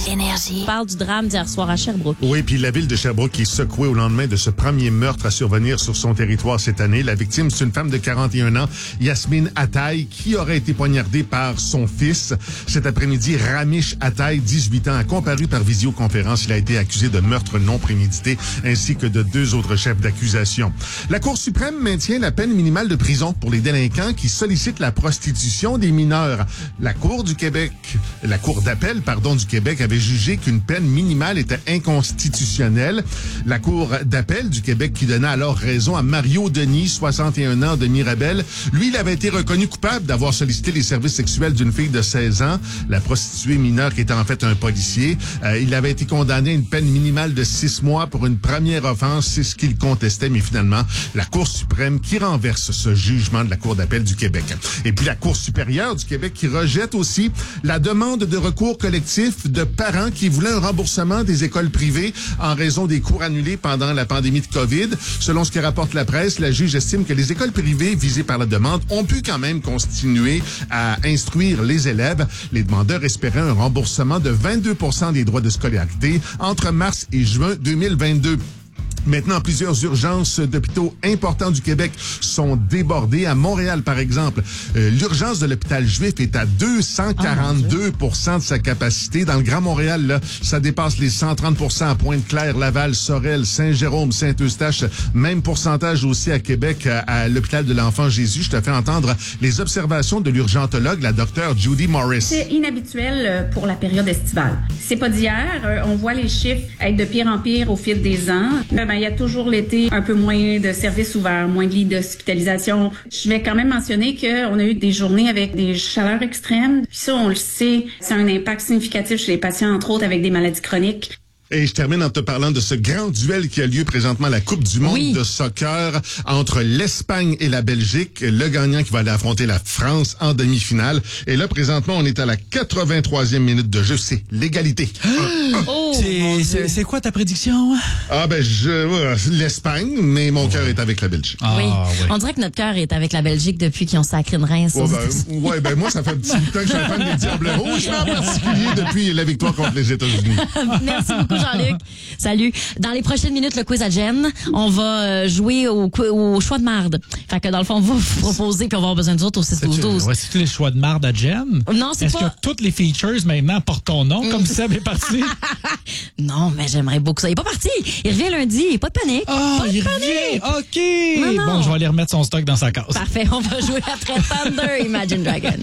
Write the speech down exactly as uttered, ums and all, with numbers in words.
Énergie. On parle du drame d'hier soir à Sherbrooke. Oui, puis la ville de Sherbrooke qui est secouée au lendemain de ce premier meurtre à survenir sur son territoire cette année. La victime, c'est une femme de quarante et un ans, Yasmine Ataï, qui aurait été poignardée par son fils. Cet après-midi, Ramesh Ataï, dix-huit ans, a comparu par visioconférence. Il a été accusé de meurtre non prémédité, ainsi que de deux autres chefs d'accusation. La Cour suprême maintient la peine minimale de prison pour les délinquants qui sollicitent la prostitution des mineurs. La Cour du Québec, la Cour d'appel, pardon, du Québec avait jugé qu'une peine minimale était inconstitutionnelle. La Cour d'appel du Québec qui donna alors raison à Mario Denis, soixante et un ans, de Mirabel. Lui, il avait été reconnu coupable d'avoir sollicité les services sexuels d'une fille de seize ans, la prostituée mineure qui était en fait un policier. Euh, il avait été condamné à une peine minimale de six mois pour une première offense, c'est ce qu'il contestait, mais finalement, la Cour suprême qui renverse ce jugement de la Cour d'appel du Québec. Et puis la Cour supérieure du Québec qui rejette aussi la demande de recours collectif de parents qui voulaient un remboursement des écoles privées en raison des cours annulés pendant la pandémie de COVID. Selon ce que rapporte la presse, la juge estime que les écoles privées visées par la demande ont pu quand même continuer à instruire les élèves. Les demandeurs espéraient un remboursement de vingt-deux pour cent des droits de scolarité entre mars et juin deux mille vingt-deux. Maintenant, plusieurs urgences d'hôpitaux importants du Québec sont débordées. À Montréal, par exemple, euh, l'urgence de l'hôpital Juif est à deux cent quarante-deux pour cent de sa capacité. Dans le Grand Montréal, là, ça dépasse les cent trente pour cent à Pointe-Claire, Laval, Sorel, Saint-Jérôme, Saint-Eustache. Même pourcentage aussi à Québec, à, à l'hôpital de l'Enfant Jésus. Je te fais entendre les observations de l'urgentologue, la docteure Judy Morris. C'est inhabituel pour la période estivale. C'est pas d'hier. On voit les chiffres être de pire en pire au fil des ans. Ben, il y a toujours l'été un peu moins de services ouverts, moins de lits d'hospitalisation. Je vais quand même mentionner qu'on a eu des journées avec des chaleurs extrêmes. Puis ça, on le sait, c'est un impact significatif chez les patients, entre autres avec des maladies chroniques. Et je termine en te parlant de ce grand duel qui a lieu présentement à la Coupe du monde oui. de soccer entre l'Espagne et la Belgique. Le gagnant qui va aller affronter la France en demi-finale. Et là, présentement, on est à la quatre-vingt-troisième minute de jeu. C'est l'égalité. Oh, c'est, c'est, c'est quoi ta prédiction? Ah ben, je euh, l'Espagne, mais mon cœur est avec la Belgique. Ah, oui. oui. On dirait que notre cœur est avec la Belgique depuis qu'ils ont sacré une Reims. Ouais ben, ouais, ben moi, ça fait un petit temps que je suis un fan des Diables Rouges, mais en particulier depuis la victoire contre les États-Unis. Merci beaucoup, Jean-Luc. Salut. Dans les prochaines minutes, le quiz à Jen, on va jouer au, au choix de marde. Fait que dans le fond, on va vous proposer puis on va avoir besoin de autres au six douze douze. Ouais, c'est les choix de marde à Jen? Non, c'est Est-ce pas... que toutes les features maintenant portent ton nom comme Seb est parti? Non, mais j'aimerais beaucoup ça. Il est pas parti. Il revient lundi. Pas de panique. Ah, oh, il panique. revient. OK. Non, non. Bon, je vais aller remettre son stock dans sa case. Parfait. On va jouer après Thunder, Imagine Dragon.